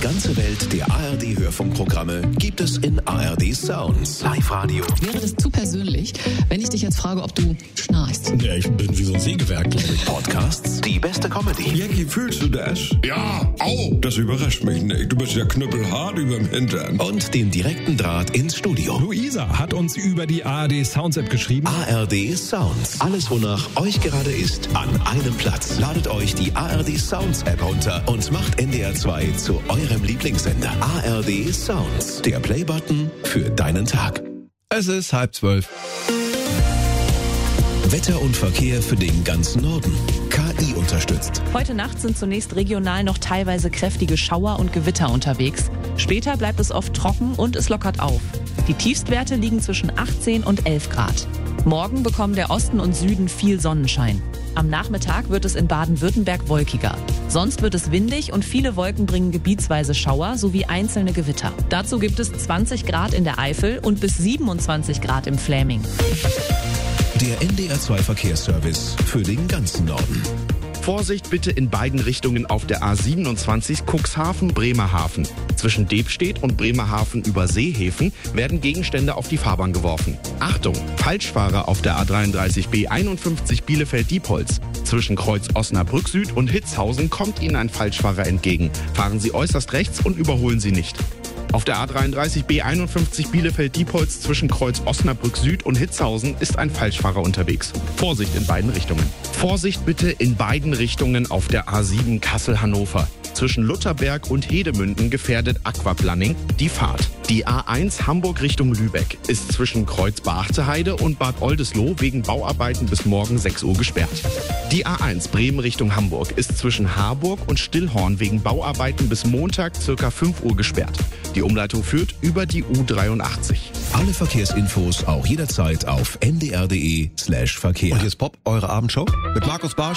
ganze Welt der ARD-Hörfunkprogramme gibt es in ARD Sounds. Live-Radio. Wäre das zu persönlich, wenn ich dich jetzt frage, ob du schnarchst? Ja, ich bin wie so ein Sägewerk, glaube ich. Podcasts, die beste Comedy. Jackie, fühlst du das? Ja, au! Das überrascht mich nicht. Du bist ja knüppelhart überm Hintern. Und den direkten Draht ins Studio. Luisa hat uns über die ARD Sounds App geschrieben. ARD Sounds. Alles, wonach euch gerade ist, an einem Platz. Ladet euch die ARD Sounds App runter und macht NDR 2 zu eurem Lieblingssender. ARD Sounds. Der Playbutton für deinen Tag. Es ist 11:30. Wetter und Verkehr für den ganzen Norden. KI unterstützt. Heute Nacht sind zunächst regional noch teilweise kräftige Schauer und Gewitter unterwegs. Später bleibt es oft trocken und es lockert auf. Die Tiefstwerte liegen zwischen 18 und 11 Grad. Morgen bekommen der Osten und Süden viel Sonnenschein. Am Nachmittag wird es in Baden-Württemberg wolkiger. Sonst wird es windig und viele Wolken bringen gebietsweise Schauer sowie einzelne Gewitter. Dazu gibt es 20 Grad in der Eifel und bis 27 Grad im Fläming. Der NDR 2 Verkehrsservice für den ganzen Norden. Vorsicht bitte in beiden Richtungen auf der A27 Cuxhaven-Bremerhaven. Zwischen Debstedt und Bremerhaven über Seehäfen werden Gegenstände auf die Fahrbahn geworfen. Achtung, Falschfahrer auf der A33 B51 Bielefeld-Diepholz. Zwischen Kreuz Osnabrück Süd und Hitzhausen kommt Ihnen ein Falschfahrer entgegen. Fahren Sie äußerst rechts und überholen Sie nicht. Auf der A33 B51 Bielefeld-Diepholz zwischen Kreuz Osnabrück Süd und Hitzhausen ist ein Falschfahrer unterwegs. Vorsicht in beiden Richtungen. Vorsicht bitte in beiden Richtungen auf der A7 Kassel-Hannover. Zwischen Lutherberg und Hedemünden gefährdet Aquaplaning die Fahrt. Die A1 Hamburg Richtung Lübeck ist zwischen Kreuz Beachteheide und Bad Oldesloe wegen Bauarbeiten bis morgen 6 Uhr gesperrt. Die A1 Bremen Richtung Hamburg ist zwischen Harburg und Stillhorn wegen Bauarbeiten bis Montag ca. 5 Uhr gesperrt. Die Umleitung führt über die U83. Alle Verkehrsinfos auch jederzeit auf ndr.de/Verkehr. Und hier ist Pop, eure Abendshow mit Markus Barsch.